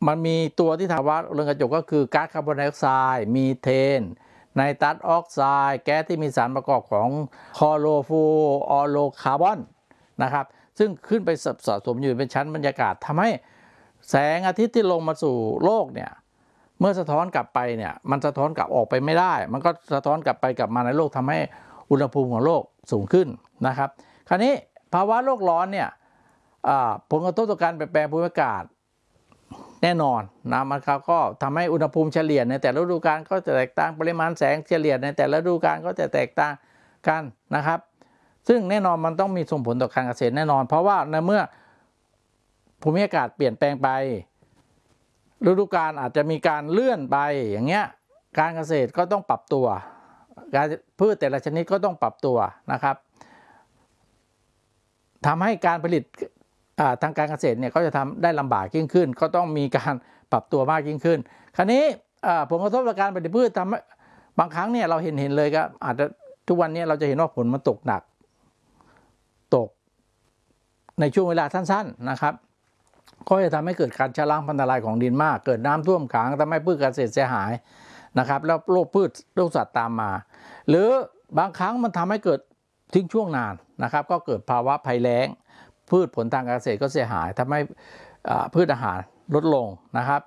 มันมีตัวที่ทำว่าเรือนกระจกก็คือก๊าซคาร์บอนไดออกไซด์มีเทนไนตรัสออกไซด์แก๊สที่มีสารประกอบของคลอโรฟลูออโรคาร์บอนนะครับซึ่งขึ้นไปสะสมอยู่เป็นชั้นบรรยากาศทำให้แสงอาทิตย์ที่ลงมาสู่โลกเนี่ยเมื่อสะท้อนกลับไปเนี่ยมันสะท้อนกลับออกไปไม่ได้มันก็สะท้อนกลับไปกลับมาในโลกทำให้อุณหภูมิของโลกสูงขึ้นนะครับคราวนี้ภาวะโลกร้อนเนี่ยผลกระทบต่อการเปลี่ยนแปลงภูมิอากาศแน่นอนนะมันก็ทำให้อุณหภูมิเฉลี่ยในแต่ละฤดูกาลก็จะแตกต่างปริมาณแสงเฉลี่ยในแต่ละฤดูกาลก็จะแตกต่างกันนะครับซึ่งแน่นอนมันต้องมีส่งผลต่อการเกษตรแน่นอนเพราะว่าในเมื่อภูมิอากาศเปลี่ยนแปลงไปฤดูกาลอาจจะมีการเลื่อนไปอย่างเงี้ยการเกษตรก็ต้องปรับตัวการพืชแต่ละชนิดก็ต้องปรับตัวนะครับทำให้การผลิตทางการเกษตรเนี่ยก็จะทำได้ลำบากยิ่งขึ้นก็ต้องมีการปรับตัวมากยิ่งขึ้นคราวนี้ผลกระทบต่อการผลิตพืชทำบางครั้งเนี่ยเราเห็นเลยครับอาจจะทุกวันนี้เราจะเห็นว่าฝนมันตกหนักตกในช่วงเวลาสั้นๆนะครับก็จะทำให้เกิดการชะล้างพันธุ์ทลายของดินมากเกิดน้ำท่วมขังทำให้พืชเกษตรเสียหายนะครับแล้วโรคพืชโรคสัตว์ตามมาหรือบางครั้งมันทำให้เกิดทิ้งช่วงนานนะครับก็เกิดภาวะภัยแล้งพืชผลทางการเกษตรก็เสียหายทำให้พืชอาหารลดลงนะครับ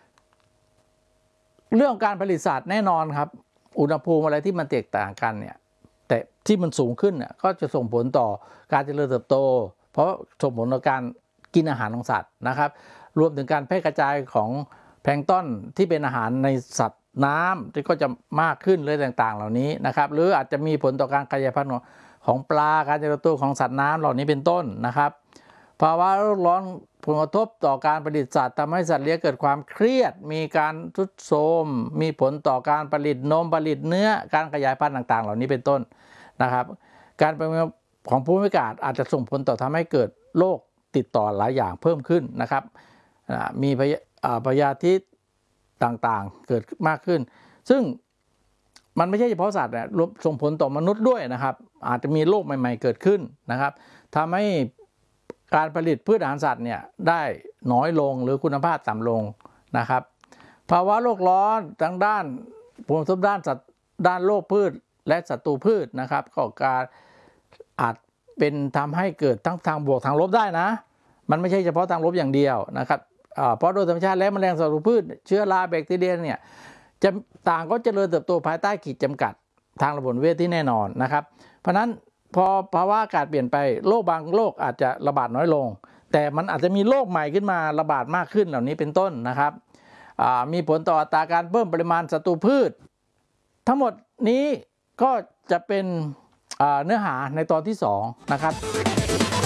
เรื่องการผลิตสัตว์แน่นอนครับอุณหภูมิอะไรที่มันแตกต่างกันเนี่ยแต่ที่มันสูงขึ้นเนี่ยก็จะส่งผลต่อการเจริญเติบโตเพราะส่งผลต่อการกินอาหารของสัตว์นะครับรวมถึงการแพร่กระจายของแพลงก์ต้นที่เป็นอาหารในสัตว์น้ำที่ก็จะมากขึ้นเลยต่างๆเหล่านี้นะครับหรืออาจจะมีผลต่อการขยายพันธุ์ของปลาการเจริญเติบโตของสัตว์น้ำเหล่านี้เป็นต้นนะครับภาวะโลกร้อนผลกระทบต่อการผลิตสัตว์ทำให้สัตว์เลี้ยงเกิดความเครียดมีการทรุดโทรมมีผลต่อการผลิตนมผลิตเนื้อการขยายพันธุ์ต่างๆเหล่านี้เป็นต้นนะครับการเปลี่ยนแปลงของภูมิอากาศอาจจะส่งผลต่อทำให้เกิดโรคติดต่อหลายอย่างเพิ่มขึ้นนะครับมีพยาธิต่างๆเกิดมากขึ้นซึ่งมันไม่ใช่เฉพาะสัตว์นะส่งผลต่อมนุษย์ด้วยนะครับอาจจะมีโรคใหม่ๆเกิดขึ้นนะครับทำให้การผลิตพืชอาหารสัตว์เนี่ยได้น้อยลงหรือคุณภาพต่ำลงนะครับภาวะโลกร้อนทางด้านผลกระทบด้านสัตว์ด้านโรคพืชและศัตรูพืชนะครับก็การอาจเป็นทำให้เกิดทั้งทางบวกทางลบได้นะมันไม่ใช่เฉพาะทางลบอย่างเดียวนะครับเพราะโดยธรรมชาติแล้วแมลงศัตรูพืชเชื้อราแบคทีเรียเนี่ยจะต่างก็เจริญเติบโตภายใต้ขีดจำกัดทางระบบนิเวศที่แน่นอนนะครับเพราะนั้นพอภาวะอากาศเปลี่ยนไปโรคบางโรคอาจจะระบาดน้อยลงแต่มันอาจจะมีโรคใหม่ขึ้นมาระบาดมากขึ้นเหล่านี้เป็นต้นนะครับมีผลต่ออัตราการเพิ่มปริมาณศัตรูพืชทั้งหมดนี้ก็จะเป็นเนื้อหาในตอนที่2นะครับ